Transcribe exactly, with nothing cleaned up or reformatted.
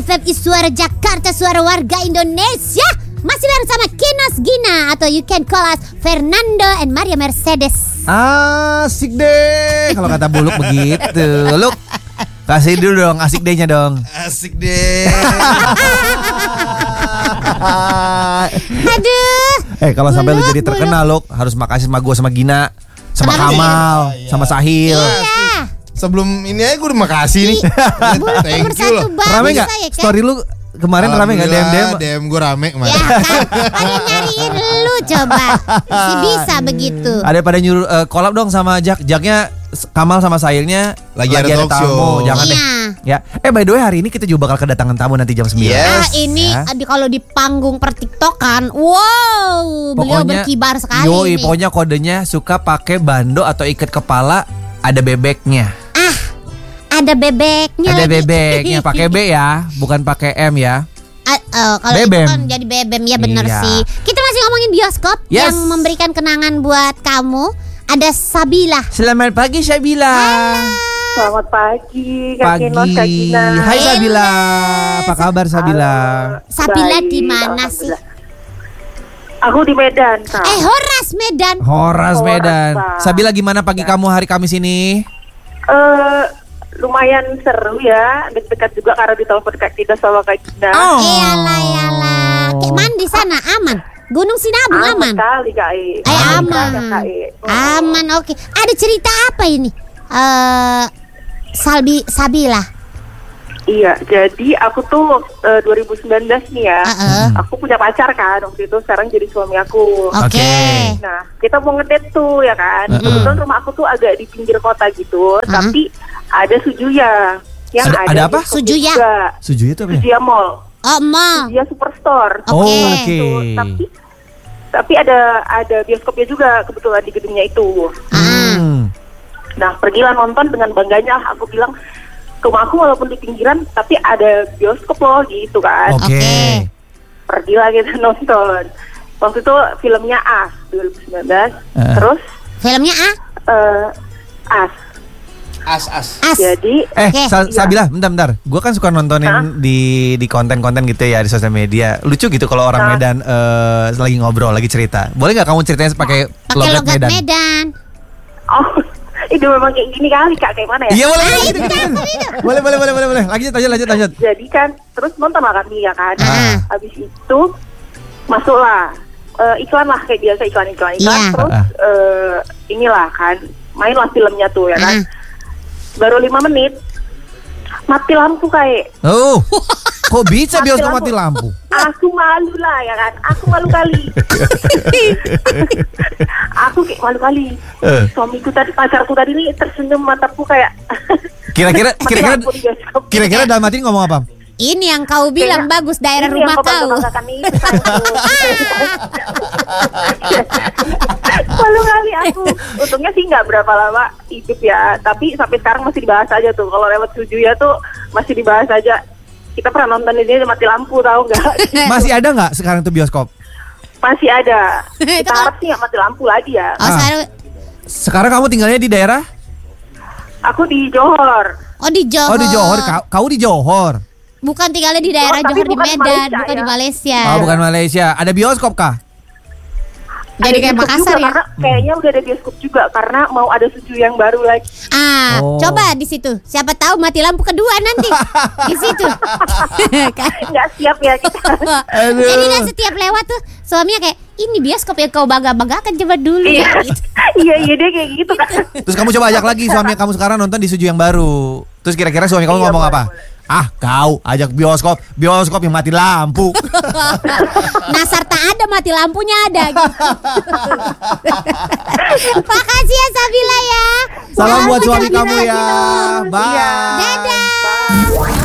F M is suara Jakarta, suara warga Indonesia. Masih bareng sama Kinos Gina, atau you can call us Fernando and Maria Mercedes. Asik deh kalau kata Buluk begitu. Luk, kasih dulu dong asik dehnya dong. Asik deh. Aduh. Eh kalau sampai lu Buluk, jadi terkenal Luk, harus makasih sama gue, sama Gina, sama Kenapa sih? Kamal, Iya. sama Sahil. Iya. Sebelum ini aja gue udah makasih nih. Buluk Thank nomor you satu loh. bagus Rame nggak? saya kan. Story lu kemarin rame nggak? D M D M? D M gue rame kemarin. Ya kan, pada nyariin lu coba. Si bisa begitu. Ada pada nyuruh uh, collab dong sama Jak. Jaknya Kamal sama Sahilnya Lagi ada talk tamu. show. Jangan deh. Iya. Ya. Eh by the way hari ini kita juga bakal kedatangan tamu nanti jam sembilan. Yes. Ah ini Ya. di, kalau di panggung pertiktokan, wow, beliau berkibar sekali Yoi, ini. pokoknya kodenya suka pakai bando atau ikat kepala ada bebeknya. Ah, ada bebeknya. Ada lagi. bebeknya, pakai B ya, bukan pakai M ya. Ah, oh, kalau Bebem. itu kan jadi bebem ya bener Iya. sih. Kita masih ngomongin bioskop Yes. yang memberikan kenangan buat kamu. Ada Sabila. Selamat pagi Sabila. Selamat pagi, Kak Pagi. Kinos, Kak Gina. Hai Sabila. Apa kabar Sabila? Sabila Baik, di mana sih? alhamdulillah. Aku di Medan, Kak. Eh, Horas Medan. Horas Horas, Medan. Pak. Sabila gimana pagi kamu hari Kamis ini? Eh, lumayan seru ya, dekat juga karena ditelepon Kak Tina sama Kak Gina. Oh. Iyalah, iyalah. Kayak mana di sana? Aman. Gunung Sinabung aman. sekali, Kak E. Eh, aman. sekali, Kak E. Oh. Aman, oke. Ada cerita apa ini? Eh, Salbi Sabila. Iya, jadi aku tuh eh, dua ribu sembilan belas nih ya. Heeh. Aku punya pacar kan waktu itu, sekarang jadi suami aku. Oke. Oke. Nah, kita mau ngedate tuh ya kan. Mm-mm. Kebetulan rumah aku tuh agak di pinggir kota gitu, tapi ada Sujuya. Yang Ada- ada, ada apa? bioskopnya Sujuya. juga. Sujuya itu apa ya? Sujuya Mall. Oh, mall. Sujuya Superstore. Oh, Oke. oke. Gitu. Tapi tapi ada ada bioskopnya juga kebetulan di gedungnya itu. Ah. Hmm. Nah, pergilah nonton dengan bangganya. Aku bilang ke rumahku walaupun di pinggiran, tapi ada bioskop loh gitu kan. Oke. Oke. Pergilah kita nonton. Waktu itu filmnya As dua ribu sembilan belas. Eh. Terus Filmnya A? eh, As. As as. As. Jadi Eh, Oke. Sa- Iya. Sabila, bentar, bentar. Gue kan suka nontonin Hah? di di konten-konten gitu ya di sosial media. Lucu gitu kalau orang Hah? Medan eh, lagi ngobrol, lagi cerita. Boleh nggak kamu ceritain pakai Pakai logat logat Medan? Medan. oh, itu memang kayak gini kali Kak, kayak mana ya? Iya boleh, boleh, gitu, gitu, gitu. boleh, boleh, boleh, boleh, boleh. Lanjut, lanjut, lanjut, lanjut. Jadi kan terus nonton lah kami ya kan. Ah. Habis itu masuklah eh, iklan lah kayak biasa iklan-iklan iklan. Iya. Terus Ah. eh, inilah kan mainlah filmnya tuh ya kan. Ah. Baru lima menit mati lampu kayak. Oh, kok bisa Mati bioskop lampu. mati lampu? Aku malu lah ya kan. Aku malu kali. Aku kayak malu kali. Eh. Suamiku tadi, pacarku tadi nih tersenyum, mataku kayak Kira-kira, mati kira-kira, lampu di bioskop. kira-kira dalam hati ini ngomong apa? Ini yang kau bilang Kayaknya bagus daerah ini rumah yang kau. bangga-banggakan itu kan. Malu kali aku. Untungnya sih nggak berapa lama hidup ya, tapi sampai sekarang masih dibahas aja tuh. Kalau lewat Sujuya tuh masih dibahas aja. Kita pernah nonton ini mati lampu, tahu nggak? Masih ada nggak sekarang tuh bioskop? Masih ada. Itu Kita harap sih nggak mati lampu lagi ya. Oh, Ah. sekarang Sekarang kamu tinggalnya di daerah? Aku di Johor. oh di Johor. Oh di Johor, kau, kau di Johor. Bukan tinggalnya di daerah Oh, tapi Johor di bukan di Medan, Malaysia, bukan di ya. Malaysia. Oh bukan Malaysia. Ada bioskop kah? Jadi Ada kayak bioskop Makassar juga, ya. Karena kayaknya udah ada bioskop juga karena mau ada Sujuya yang baru lagi. Ah, Oh. coba di situ. Siapa tahu mati lampu kedua nanti di situ. Kan? Nggak siap ya kita. Aduh. Jadi dia setiap lewat tuh suaminya kayak ini bioskop yang kau bangga-banggakan coba dulu. Iya, Gitu. iya iya dia kayak gitu kan. Terus kamu coba ajak lagi suami kamu sekarang nonton di Suju yang baru. Terus kira-kira suami kamu Iya, ngomong boleh, apa? boleh. Ah, kau ajak bioskop, bioskop yang mati lampu. Nasar tak ada mati lampunya ada gitu. Makasih ya Sabila ya. Salam buat Selamat suami kamu bergembira. ya. Bye. Dadah. Bye.